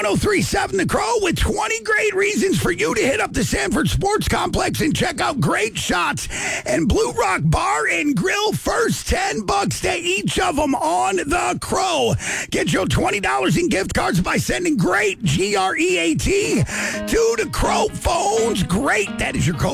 1037 The Crow with 20 great reasons for you to hit up the Sanford Sports Complex and check out great shots and Blue Rock Bar and Grill. First $10 to each of them on The Crow. Get your $20 in gift cards by sending GREAT, GREAT, to the Crow phones. Great. That is your code.